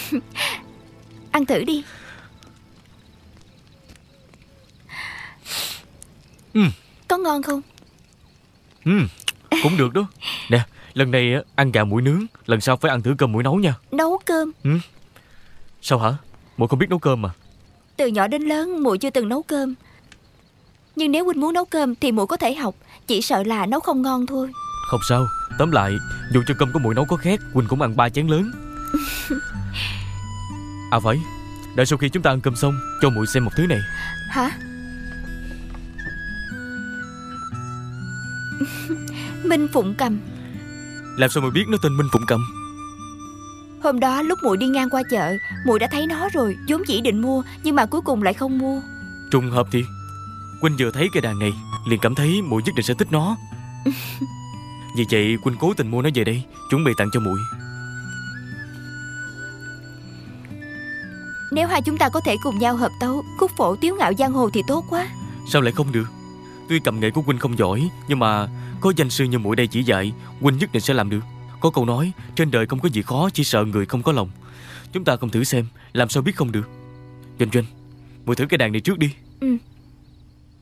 Ăn thử đi. Có ngon không? Cũng được đó. Nè, lần này ăn gà muội nướng, lần sau phải ăn thử cơm muội nấu nha. Nấu cơm? Sao hả? Muội không biết nấu cơm mà. Từ nhỏ đến lớn muội chưa từng nấu cơm. Nhưng nếu huynh muốn nấu cơm thì muội có thể học, chỉ sợ là nấu không ngon thôi. Không sao, tóm lại dù cho cơm của muội nấu có khét, huynh cũng ăn 3 chén lớn. À phải, đợi sau khi chúng ta ăn cơm xong, cho muội xem một thứ này. Hả? Minh Phụng Cầm. Làm sao muội biết nó tên Minh Phụng Cầm? Hôm đó lúc muội đi ngang qua chợ, muội đã thấy nó rồi, vốn dĩ định mua nhưng mà cuối cùng lại không mua. Trùng hợp thì huynh vừa thấy cây đàn này liền cảm thấy muội nhất định sẽ thích nó. Vì vậy huynh cố tình mua nó về đây, chuẩn bị tặng cho muội. Nếu hai chúng ta có thể cùng nhau hợp tấu khúc phổ Tiếu Ngạo Giang Hồ thì tốt quá. Sao lại không được? Tuy cầm nghệ của huynh không giỏi, nhưng mà có danh sư như muội đây chỉ dạy, huynh nhất định sẽ làm được. Có câu nói, trên đời không có gì khó, chỉ sợ người không có lòng. Chúng ta không thử xem, làm sao biết không được. Doanh Doanh, muội thử cái đàn này trước đi.